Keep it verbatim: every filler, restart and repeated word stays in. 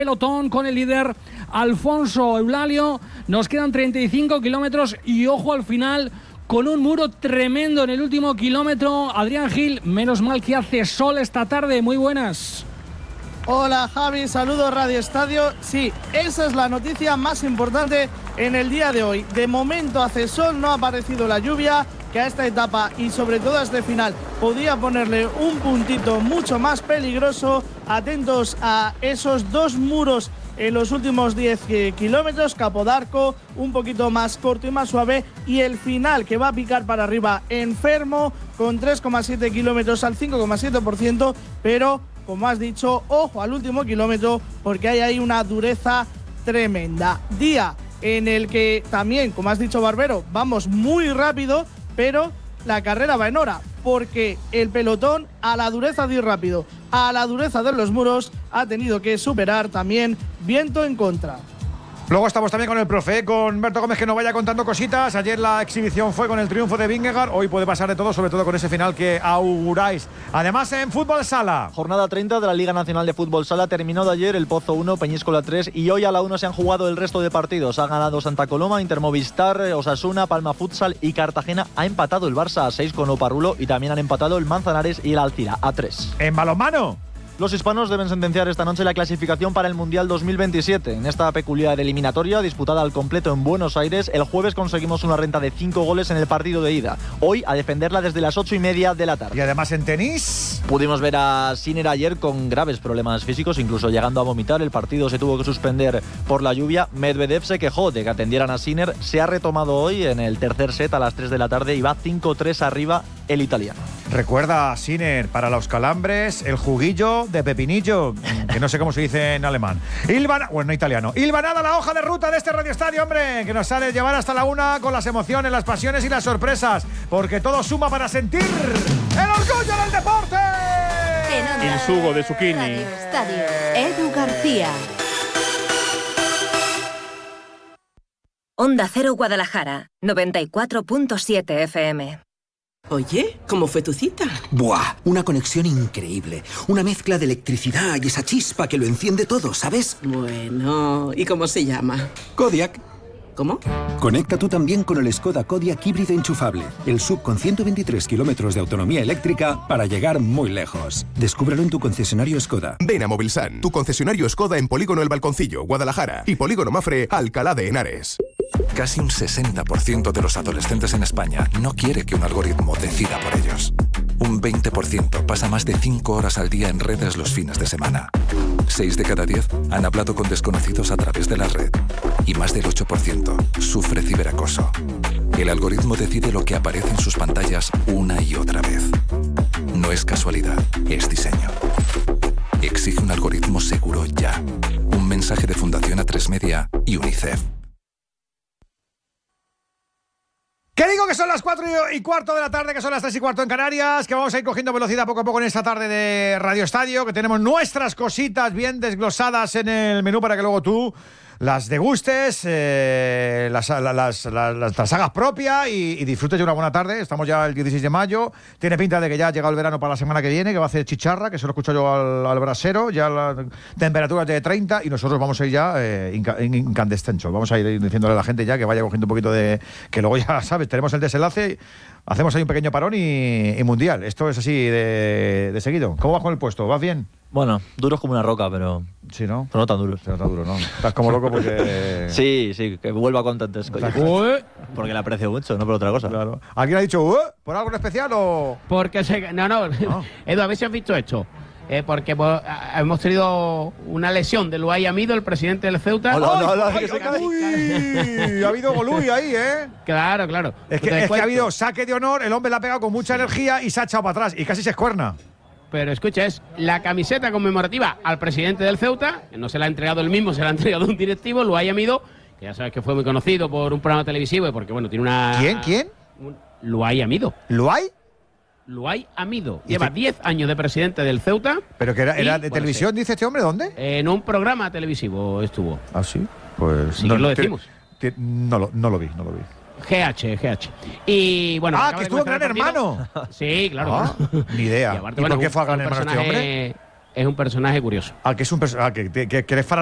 Pelotón con el líder Alfonso Eulalio. Nos quedan treinta y cinco kilómetros y ojo al final con un muro tremendo en el último kilómetro. Adrián Gil, menos mal que hace sol esta tarde. Muy buenas. Hola Javi, saludos Radio Estadio. Sí, esa es la noticia más importante en el día de hoy. De momento hace sol, no ha aparecido la lluvia, que a esta etapa y sobre todo a este final podría ponerle un puntito mucho más peligroso. Atentos a esos dos muros en los últimos diez kilómetros, Capodarco un poquito más corto y más suave, y el final que va a picar para arriba enfermo con tres coma siete kilómetros al cinco coma siete por ciento, pero como has dicho, ojo al último kilómetro porque hay ahí una dureza tremenda. Día en el que también, como has dicho Barbero, vamos muy rápido, pero la carrera va en hora, porque el pelotón, a la dureza de ir rápido, a la dureza de los muros, ha tenido que superar también viento en contra. Luego estamos también con el profe, con Berto Gómez, que nos vaya contando cositas. Ayer la exhibición fue con el triunfo de Vingegaard. Hoy puede pasar de todo, sobre todo con ese final que auguráis. Además, en Fútbol Sala. Jornada treinta de la Liga Nacional de Fútbol Sala. Terminó de ayer el Pozo uno, Peñíscola tres. Y hoy a la una se han jugado el resto de partidos. Ha ganado Santa Coloma, Intermovistar, Osasuna, Palma Futsal y Cartagena. Ha empatado el Barça a seis con Oparrulo. Y también han empatado el Manzanares y el Alcira a tres. En balonmano. Los hispanos deben sentenciar esta noche la clasificación para el Mundial dos mil veintisiete. En esta peculiar eliminatoria, disputada al completo en Buenos Aires, el jueves conseguimos una renta de cinco goles en el partido de ida. Hoy, a defenderla desde las ocho y media de la tarde. Y además en tenis. Pudimos ver a Sinner ayer con graves problemas físicos, incluso llegando a vomitar. El partido se tuvo que suspender por la lluvia. Medvedev se quejó de que atendieran a Sinner. Se ha retomado hoy en el tercer set a las tres de la tarde y va cinco tres arriba el italiano. Recuerda, Sinner, para los calambres, el juguillo de pepinillo, que no sé cómo se dice en alemán. Ilvan, bueno, italiano. Ilvanada la hoja de ruta de este Radio Estadio, hombre, que nos ha de llevar hasta la una con las emociones, las pasiones y las sorpresas, porque todo suma para sentir el orgullo del deporte. El sugo de zucchini. Radio Estadio, Edu García. Onda Cero Guadalajara, noventa y cuatro punto siete F M. Oye, ¿cómo fue tu cita? ¡Buah! Una conexión increíble. Una mezcla de electricidad y esa chispa que lo enciende todo, ¿sabes? Bueno, ¿y cómo se llama? Kodiaq. ¿Cómo? Conecta tú también con el Skoda Kodiaq híbrido enchufable. El S U V con ciento veintitrés kilómetros de autonomía eléctrica para llegar muy lejos. Descúbrelo en tu concesionario Skoda. Ven a Movilsan, tu concesionario Skoda en Polígono El Balconcillo, Guadalajara, y Polígono Mafre, Alcalá de Henares. Casi un sesenta por ciento de los adolescentes en España no quiere que un algoritmo decida por ellos. Un veinte por ciento pasa más de cinco horas al día en redes los fines de semana. seis de cada diez han hablado con desconocidos a través de la red. Y más del ocho por ciento sufre ciberacoso. El algoritmo decide lo que aparece en sus pantallas una y otra vez. No es casualidad, es diseño. Exige un algoritmo seguro ya. Un mensaje de Fundación A tres Media y UNICEF. ¿Qué digo que son las cuatro y cuarto de la tarde, que son las tres y cuarto en Canarias, que vamos a ir cogiendo velocidad poco a poco en esta tarde de Radio Estadio, que tenemos nuestras cositas bien desglosadas en el menú para que luego tú las degustes, eh, las, las, las, las, las hagas propias y, y disfrutes de una buena tarde. Estamos ya el dieciséis de mayo, tiene pinta de que ya ha llegado el verano para la semana que viene, que va a hacer chicharra, que se lo escucho yo al, al brasero, ya las temperaturas de treinta y nosotros vamos a ir ya eh, inca, incandescenso. Vamos a ir diciéndole a la gente ya que vaya cogiendo un poquito de... que luego ya, ¿sabes? Tenemos el desenlace, hacemos ahí un pequeño parón y, y mundial. Esto es así de, de seguido. ¿Cómo vas con el puesto? ¿Vas bien? Bueno, duros como una roca, pero... Sí, ¿no? Pero no tan duros. No tan duro, ¿no? Estás como loco porque... sí, sí, que vuelva con tantas cosas. Porque le aprecio mucho, no por otra cosa. Claro. ¿Alguien ha dicho, uh, por algo en especial o...? Porque se... No, no. no. Edu, a ver si has visto esto. Eh, porque pues, hemos tenido una lesión de Luay Amido, el presidente del Ceuta. Hola, hola, hola, ay, ay, uy, ha habido golui ahí, ¿eh? Claro, claro. Es que, es que ha habido saque de honor, el hombre la ha pegado con mucha energía y se ha echado para atrás y casi se escuerna. Pero escucha, es la camiseta conmemorativa al presidente del Ceuta, que no se la ha entregado él mismo, se la ha entregado un directivo, Luay Amido, que ya sabes que fue muy conocido por un programa televisivo y porque, bueno, tiene una... ¿Quién? ¿Quién? Un, Luay Amido. ¿Luay? Luay Amido. Lleva diez años de presidente del Ceuta. ¿Pero que era, era de y, televisión, bueno, dice este hombre? ¿Dónde? Eh, en un programa televisivo estuvo. ¿Ah, sí? Pues... Sí, no, lo decimos. Te, te, no, lo, no lo vi, no lo vi. G H, G H. Y bueno. Ah, que estuvo en Gran Hermano. Sí, claro. Ah, claro. Ni idea. Y, aparte, ¿Y bueno, por qué fue a Gran un Hermano este hombre? Es un personaje curioso. Ah, que es un personaje. Ah, que, que, que eres